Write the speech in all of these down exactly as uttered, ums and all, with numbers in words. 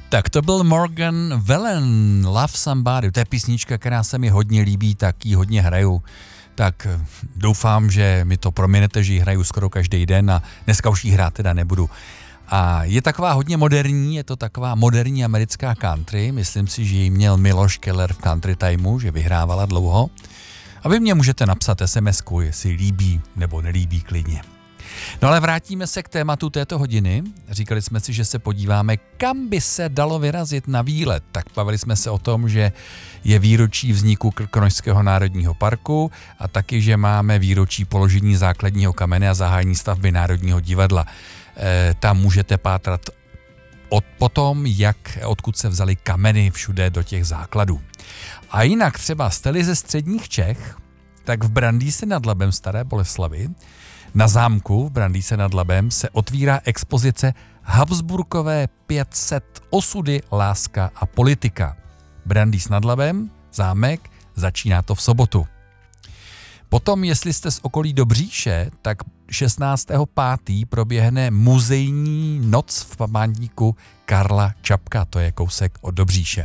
Tak to byl Morgan Wallen, Love Somebody. To je písnička, která se mi hodně líbí, tak ji hodně hraju. Tak doufám, že mi to proměnete, že ji hraju skoro každý den a dneska už ji hrát teda nebudu. A je taková hodně moderní, je to taková moderní americká country. Myslím si, že ji měl Miloš Keller v Country Timeu, že vyhrávala dlouho. A vy mě můžete napsat es em esku, jestli líbí nebo nelíbí klidně. No ale vrátíme se k tématu této hodiny. Říkali jsme si, že se podíváme, kam by se dalo vyrazit na výlet. Tak bavili jsme se o tom, že je výročí vzniku Krkonošského národního parku a taky, že máme výročí položení základního kamene a zahájení stavby Národního divadla. E, tam můžete pátrat od potom, jak, odkud se vzaly kameny všude do těch základů. A jinak třeba jste-li ze středních Čech, tak v Brandýse nad Labem Staré Boleslavi na zámku v Brandýse nad Labem se otvírá expozice Habsburkové pět set osudy, láska a politika. Brandýs nad Labem, zámek, začíná to v sobotu. Potom, jestli jste z okolí Dobříše, tak šestnáctého pátého proběhne muzejní noc v památníku Karla Čapka, to je kousek od Dobříše.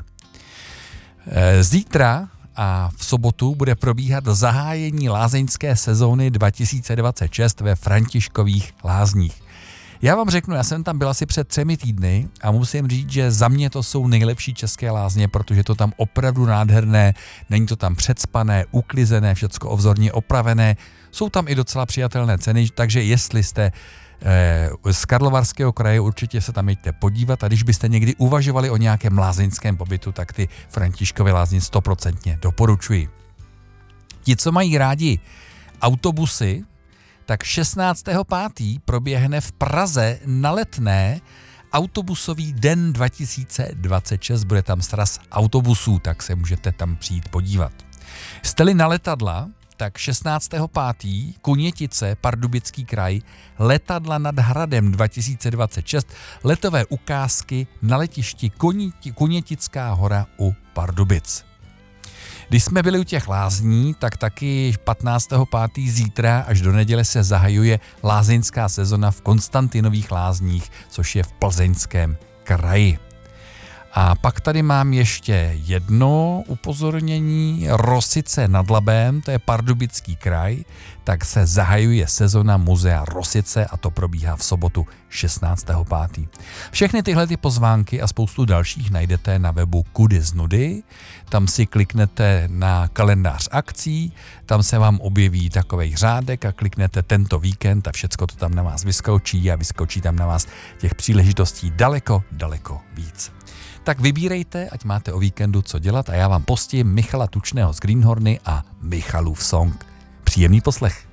Zítra a v sobotu bude probíhat zahájení lázeňské sezóny dva tisíce dvacet šest ve Františkových lázních. Já vám řeknu, já jsem tam byl asi před třemi týdny a musím říct, že za mě to jsou nejlepší české lázně, protože to tam opravdu nádherné, není to tam předspané, uklizené, všecko ovzorně opravené, jsou tam i docela přijatelné ceny, takže jestli jste eh, z Karlovarského kraje, určitě se tam jeďte podívat a když byste někdy uvažovali o nějakém lázeňském pobytu, tak ty Františkovy lázně stoprocentně doporučuji. Ti, co mají rádi autobusy, tak šestnáctého pátého proběhne v Praze na Letné autobusový den dva tisíce dvacet šest, bude tam sraz autobusů, tak se můžete tam přijít podívat. Jste-li na letadla, tak šestnáctého pátého Kunětice, Pardubický kraj, letadla nad Hradem dva tisíce dvacet šest, letové ukázky na letišti Kunětická hora u Pardubic. Když jsme byli u těch lázní, tak taky patnáctého pátého zítra až do neděle se zahajuje lázeňská sezona v Konstantinových lázních, což je v Plzeňském kraji. A pak tady mám ještě jedno upozornění. Rosice nad Labem, to je Pardubický kraj, tak se zahajuje sezona muzea Rosice a to probíhá v sobotu šestnáctého pátého Všechny tyhle ty pozvánky a spoustu dalších najdete na webu Kudy z nudy. Tam si kliknete na kalendář akcí, tam se vám objeví takovej řádek a kliknete tento víkend a všecko to tam na vás vyskočí a vyskočí tam na vás těch příležitostí daleko, daleko víc. Tak vybírejte, ať máte o víkendu co dělat a já vám postím Michala Tučného z Greenhorny a Michalův song. Příjemný poslech.